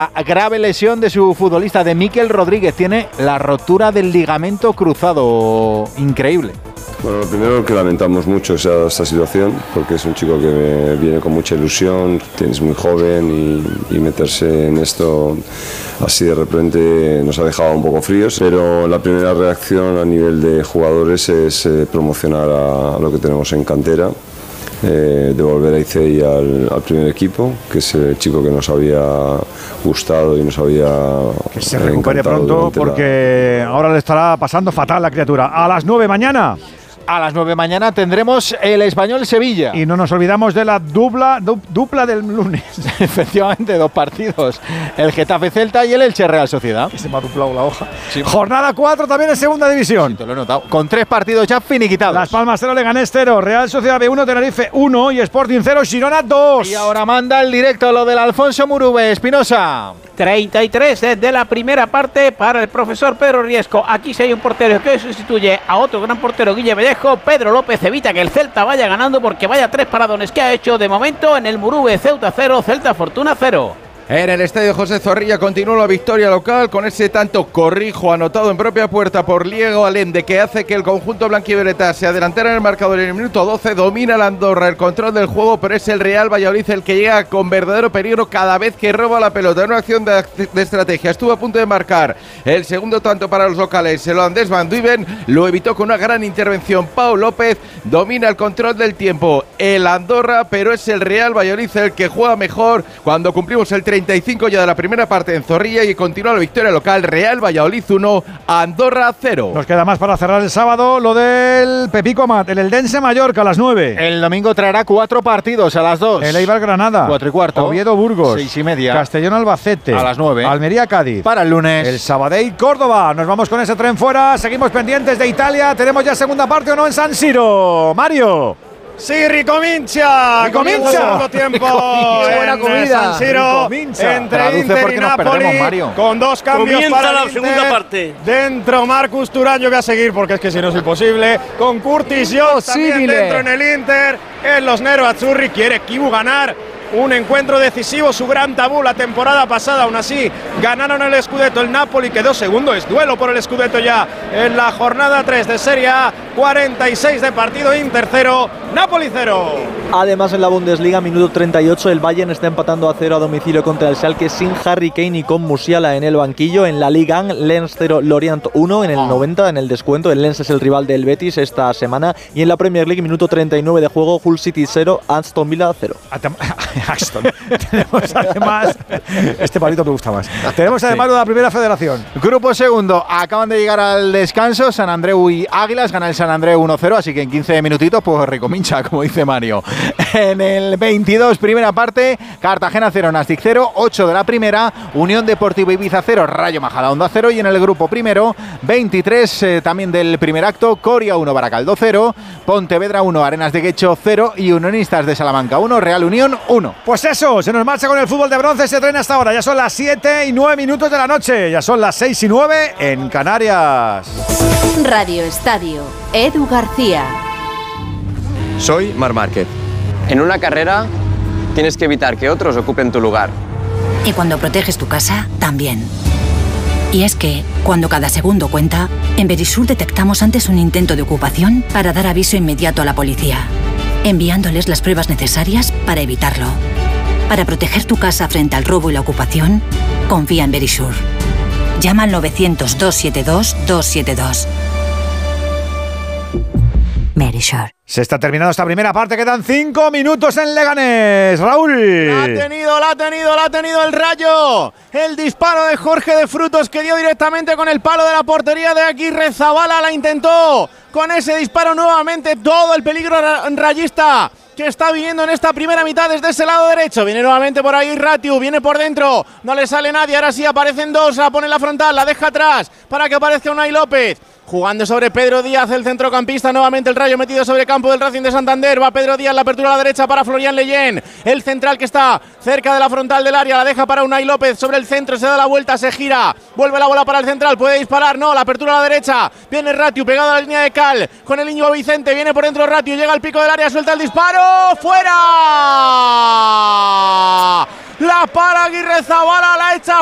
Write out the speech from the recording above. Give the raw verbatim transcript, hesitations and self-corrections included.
grave lesión de su futbolista, de Mikel Rodríguez. Tiene la rotura del ligamento cruzado. Increíble. Bueno, lo primero que lamentamos mucho es esta situación, porque es un chico que viene con mucha ilusión, es muy joven y, y meterse en esto así de repente nos ha dejado un poco fríos, pero la primera reacción a nivel de jugadores es eh, promocionar a, a lo que tenemos en cantera. Eh, devolver a Icei al, al primer equipo, que es el chico que nos había gustado y nos había que se recupere pronto, porque la... ahora le estará pasando fatal la criatura. A las nueve mañana. A las nueve mañana tendremos el Español Sevilla. Y no nos olvidamos de la dupla, du, dupla del lunes. Efectivamente, dos partidos. El Getafe Celta y el Elche Real Sociedad. Que se me ha duplado la hoja. Sí. Jornada cuatro también en segunda división. Sí, te lo he notado. Con tres partidos ya finiquitados. Las Palmas cero, Leganés cero, Real Sociedad B uno, Tenerife uno y Sporting cero, Girona dos. Y ahora manda el directo lo del Alfonso Murube. Espinosa. treinta y tres de la primera parte para el profesor Pedro Riesco. Aquí sí hay un portero que sustituye a otro gran portero, Guille Vallejo. Pedro López evita que el Celta vaya ganando, porque vaya tres paradones que ha hecho de momento en el Murube. Ceuta cero, Celta Fortuna cero. En el estadio José Zorrilla continúa la victoria local con ese tanto, corrijo, anotado en propia puerta por Diego Allende, que hace que el conjunto blanquivioleta se adelantara en el marcador en el minuto doce. Domina la Andorra el control del juego, pero es el Real Valladolid el que llega con verdadero peligro cada vez que roba la pelota. En una acción de, de estrategia estuvo a punto de marcar el segundo tanto para los locales. El holandés Van Duiven lo evitó con una gran intervención. Pau López domina el control del tiempo. El Andorra, pero es el Real Valladolid el que juega mejor cuando cumplimos el treinta y cinco ya de la primera parte en Zorrilla, y continúa la victoria local. Real Valladolid uno, Andorra cero. Nos queda más para cerrar el sábado, lo del Pepico Amat, el Eldense Mallorca a las nueve. El domingo traerá cuatro partidos a las dos. El Eibar Granada. Cuatro y cuarto. Oviedo Burgos. Seis y media. Castellón Albacete. A las nueve. Almería Cádiz. Para el lunes. El Sabadell Córdoba. Nos vamos con ese tren fuera. Seguimos pendientes de Italia. ¿Tenemos ya segunda parte o no en San Siro? Mario. Sí, ricomincia. Ricomincia. Segundo tiempo. Qué buena comida. San Siro, entre Inter y Napoli, Mario. con dos cambios. Comienza para la el Inter. segunda parte. Dentro Marcus Turán, yo voy a seguir porque es que si no es imposible. Con Curtis Jones también dentro en el Inter. En los Nero Azzurri quiere Kibu ganar un encuentro decisivo, su gran tabú la temporada pasada. Aún así ganaron el Scudetto, el Napoli quedó segundo, es duelo por el Scudetto ya en la jornada tres de Serie A. Cuarenta y seis de partido, Inter cero, Napoli cero. Además, en la Bundesliga, minuto treinta y ocho, el Bayern está empatando a cero a domicilio contra el Schalke sin Harry Kane y con Musiala en el banquillo. En la Liga, Lens cero, Lorient uno en el noventa, en el descuento. El Lens es el rival del Betis esta semana. Y en la Premier League, minuto treinta y nueve de juego, Hull City cero, Aston Villa cero. Aston. Tenemos además, este palito te gusta más. Tenemos además sí. de la Primera Federación. Grupo segundo, acaban de llegar al descanso San Andreu y Águilas, gana el San Andreu uno cero, así que en quince minutitos pues recomincha, como dice Mario. En el veintidós, primera parte, Cartagena cero, Nastic cero, ocho de la primera, Unión Deportiva Ibiza cero, Rayo Majadahonda cero, y en el grupo primero, veintitrés eh, también del primer acto, Coria uno, Baracaldo cero, Pontevedra uno, Arenas de Guecho cero y Unionistas de Salamanca uno, Real Unión uno. Pues eso, se nos marcha con el fútbol de bronce, se tren hasta ahora. Ya son las siete y nueve minutos de la noche, ya son las seis y nueve en Canarias. Radio Estadio, Edu García. Soy Marc Márquez. En una carrera tienes que evitar que otros ocupen tu lugar. Y cuando proteges tu casa, también. Y es que, cuando cada segundo cuenta, en Verisur detectamos antes un intento de ocupación para dar aviso inmediato a la policía, enviándoles las pruebas necesarias para evitarlo. Para proteger tu casa frente al robo y la ocupación, confía en Verisur. Llama al novecientos, doscientos setenta y dos, doscientos setenta y dos. Verisur. Se está terminando esta primera parte, quedan cinco minutos en Leganés. Raúl. La ha tenido, la ha tenido, la ha tenido el Rayo. El disparo de Jorge de Frutos que dio directamente con el palo de la portería de Aguirre Zabala. La intentó con ese disparo nuevamente. Todo el peligro rayista que está viniendo en esta primera mitad desde ese lado derecho. Viene nuevamente por ahí Ratiu, viene por dentro, no le sale nadie, ahora sí aparecen dos, la pone en la frontal, la deja atrás para que aparezca Unai López. Jugando sobre Pedro Díaz, el centrocampista, nuevamente el Rayo metido sobre campo del Racing de Santander. Va Pedro Díaz, la apertura a la derecha para Florian Leyen. El central que está cerca de la frontal del área, la deja para Unai López sobre el centro, se da la vuelta, se gira. Vuelve la bola para el central, puede disparar, no, la apertura a la derecha. Viene Ratiu, pegado a la línea de cal, con el Íñigo Vicente, viene por dentro Ratiu, llega al pico del área, suelta el disparo, ¡fuera! la para Aguirre Zabala, la echa